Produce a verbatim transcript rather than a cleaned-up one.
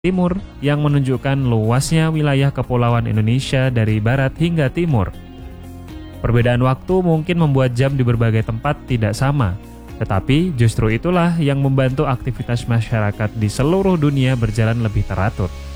Timur yang menunjukkan luasnya wilayah kepulauan Indonesia dari barat hingga timur. Perbedaan waktu mungkin membuat jam di berbagai tempat tidak sama, tetapi justru itulah yang membantu aktivitas masyarakat di seluruh dunia berjalan lebih teratur.